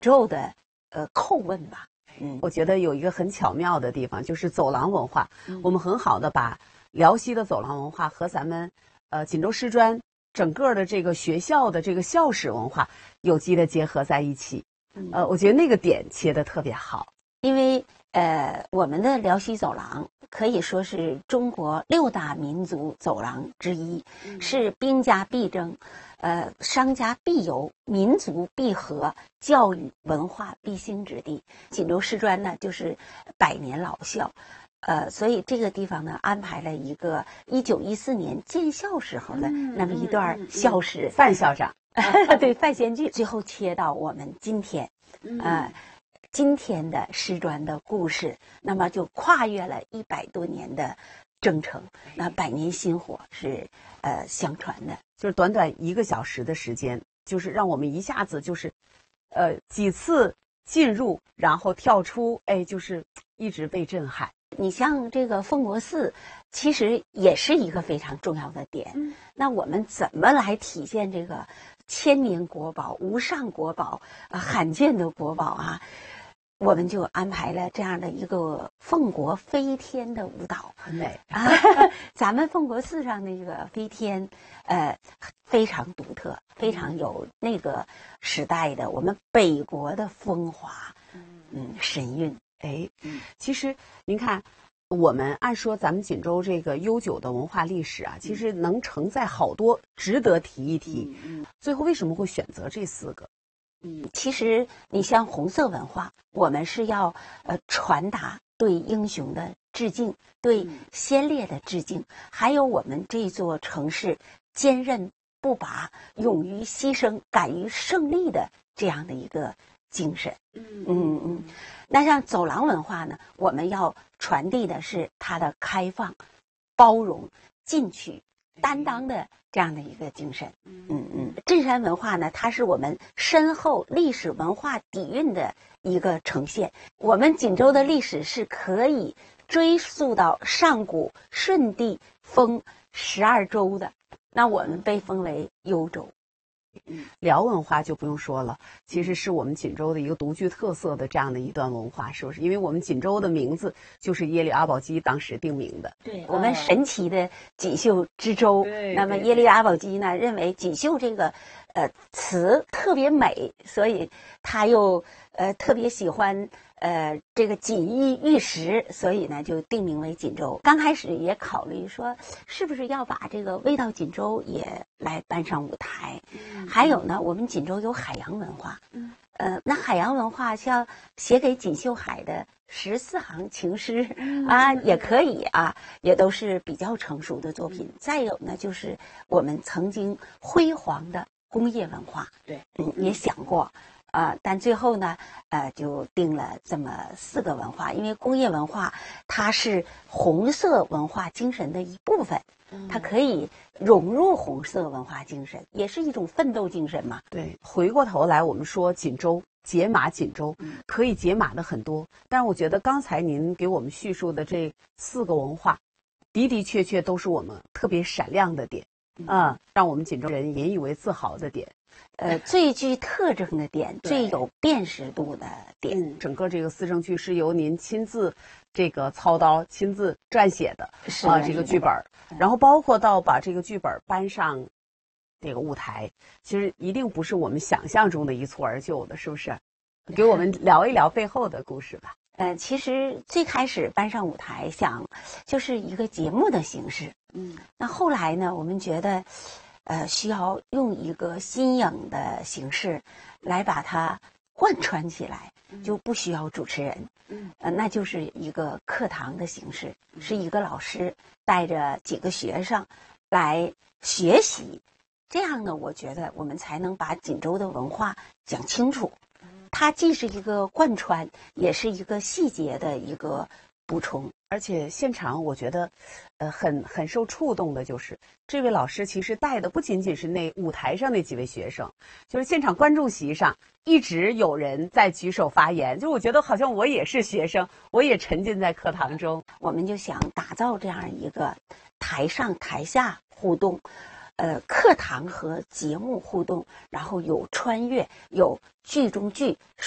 宙的叩问吧。 我觉得有一个很巧妙的地方，就是走廊文化。我们很好的把辽西的走廊文化和咱们锦州师专整个的这个学校的这个校史文化有机的结合在一起。我觉得那个点切得特别好。 因为我们的辽西走廊可以说是中国6大民族走廊之一，是兵家必争，商家必游，民族必合，教育文化必兴之地。锦州师专呢，就是100年老校，所以这个地方呢，安排了一个1914年建校时候的那么一段校史。 范校长， 对，范先剧，最后切到我们今天，今天的师专的故事，那么就跨越了100多年的征程，那100年薪火是相传的。 就是短短1个小时的时间，就是让我们一下子就是几次进入，然后跳出，就是一直被震撼。 你像这个奉国寺，其实也是一个非常重要的点。那我们怎么来体现这个千年国宝、无上国宝罕见的国宝啊？我们就安排了这样的一个奉国飞天的舞蹈， 很美啊！咱们奉国寺上那个飞天，非常独特，非常有那个时代的我们北国的风华，神韵。 其实您看，我们按说咱们锦州这个悠久的文化历史啊，其实能承载好多值得提一提。最后为什么会选择这4个？ 其实你像红色文化，我们是要传达对英雄的致敬，对先烈的致敬，还有我们这座城市坚韧不拔、勇于牺牲、敢于胜利的这样的一个精神。那像走廊文化呢，我们要传递的是它的开放、包容、进取、担当的这样的一个精神。镇山文化呢，它是我们深厚历史文化底蕴的一个呈现。我们锦州的历史是可以追溯到上古舜帝封12州的，那我们被封为幽州。 辽文化就不用说了，其实是我们锦州的一个独具特色的这样的一段文化，是不是？因为我们锦州的名字就是耶律阿保机当时定名的。 对，我们神奇的锦绣之州。那么耶律阿保机呢，认为锦绣这个词特别美，所以他又特别喜欢这个锦衣玉食，所以呢就定名为锦州。刚开始也考虑说，是不是要把这个味道锦州也来搬上舞台。还有呢，我们锦州有海洋文化。那海洋文化像写给锦绣海的14行情诗啊，也可以啊，也都是比较成熟的作品。再有呢，就是我们曾经辉煌的工业文化。 对， 也想过。但最后呢，就定了这么4个文化，因为工业文化它是红色文化精神的一部分，它可以融入红色文化精神，也是一种奋斗精神嘛。 对，回过头来我们说锦州解码锦州，可以解码的很多，但是我觉得刚才您给我们叙述的这4个文化，的的确确都是我们特别闪亮的点，让我们锦州人引以为自豪的点。 最具特征的点，最有辨识度的点。 整个这个思政剧是由您亲自这个操刀、亲自撰写的这个剧本，然后包括到把这个剧本搬上这个舞台，其实一定不是我们想象中的一蹴而就的，是不是？给我们聊一聊背后的故事吧。 其实最开始搬上舞台想就是一个节目的形式，那后来呢，我们觉得需要用一个新颖的形式来把它贯穿起来，就不需要主持人，那就是一个课堂的形式，是一个老师带着几个学生来学习，这样呢，我觉得我们才能把锦州的文化讲清楚。它既是一个贯穿，也是一个细节的一个补充。 而且现场我觉得很受触动的就是这位老师其实带的不仅仅是那舞台上那几位学生，就是现场观众席上一直有人在举手发言，就我觉得好像我也是学生，我也沉浸在课堂中。 我们就想打造这样一个台上台下互动，课堂和节目互动，然后有穿越，有剧中剧。